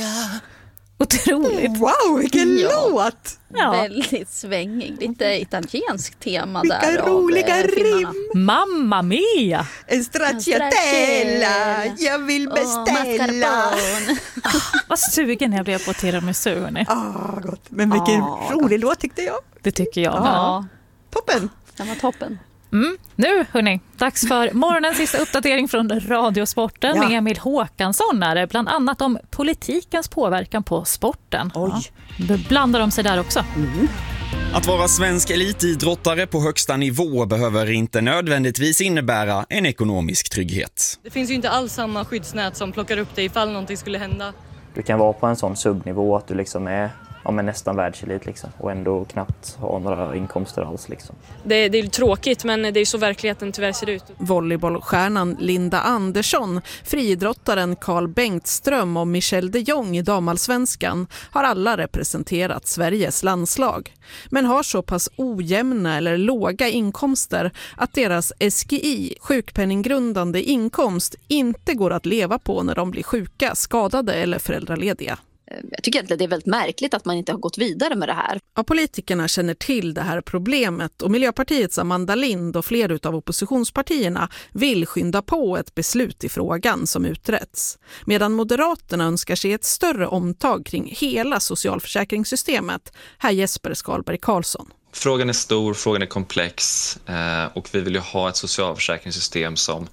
Otroligt. Wow, vilken låt! Ja. Väldigt svängig, lite italienskt tema. Vilka där roliga av finnarna. rim! Mamma mia! En stracciatella, jag vill beställa. Vad sugen jag blev på tiramisu. Gott. Men vilken rolig låt tyckte jag. Det tycker jag. Ja. Toppen. Den var toppen. Nu hörni, dags för morgonens sista uppdatering från Radiosporten med Emil Håkansson är det bland annat om politikens påverkan på sporten. Blandar de sig där också? Att vara svensk elitidrottare på högsta nivå behöver inte nödvändigtvis innebära en ekonomisk trygghet. Det finns ju inte alls samma skyddsnät som plockar upp dig ifall någonting skulle hända. Du kan vara på en sån subnivå att du liksom är nästan världselit liksom, och ändå knappt ha några inkomster alls. Liksom. Det är tråkigt, men det är så verkligheten tyvärr ser ut. Volleybollstjärnan Linda Andersson, friidrottaren Carl Bengtström och Michelle de Jong i damallsvenskan har alla representerat Sveriges landslag. Men har så pass ojämna eller låga inkomster att deras SGI, sjukpenninggrundande inkomst, inte går att leva på när de blir sjuka, skadade eller föräldralediga. Jag tycker att det är väldigt märkligt att man inte har gått vidare med det här. Ja, politikerna känner till det här problemet och Miljöpartiets Amanda Lind och fler utav oppositionspartierna vill skynda på ett beslut i frågan som uträtts. Medan Moderaterna önskar sig ett större omtag kring hela socialförsäkringssystemet. Här Jesper Skalberg Karlsson. Frågan är stor, frågan är komplex och vi vill ju ha ett socialförsäkringssystem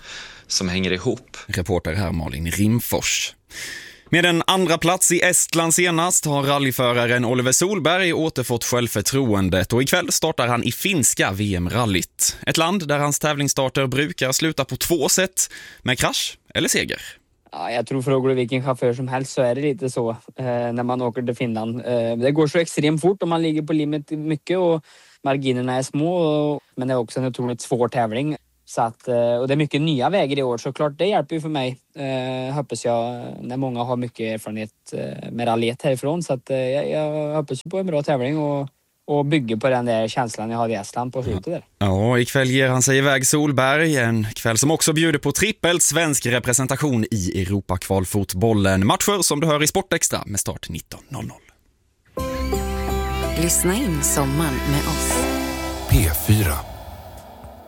som hänger ihop. Reporter här Malin Rimfors. Med en andra plats i Estland senast har rallyföraren Oliver Solberg återfått självförtroendet och ikväll startar han i finska VM-rallyt. Ett land där hans tävlingsstarter brukar sluta på 2 set med krasch eller seger. Ja, jag tror frågar du vilken chaufför som helst så är det lite så när man åker till Finland. Det går så extremt fort och man ligger på limit mycket och marginerna är små. Men det är också en otroligt svår tävling. Så att, och det är mycket nya vägar i år, så klart det hjälper ju för mig, hoppas jag, när många har mycket erfarenhet med rallyet härifrån. Så att jag hoppas på en bra tävling och bygger på den där känslan jag hade i Estland på slutet där. Ja, ikväll ger han sig iväg Solberg, en kväll som också bjuder på trippelt svensk representation i Europakvalfotbollen. Matcher som du hör i Sportextra med start 19.00. Lyssna in sommaren med oss. P4.